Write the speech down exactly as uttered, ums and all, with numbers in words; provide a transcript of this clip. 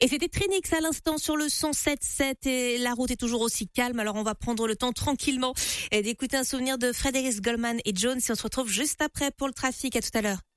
Et c'était Trinix à l'instant sur le cent sept sept et la route est toujours aussi calme. Alors on va prendre le temps tranquillement d'écouter un souvenir de Frédéric Goldman et Jones et on se retrouve juste après pour le trafic. À tout à l'heure.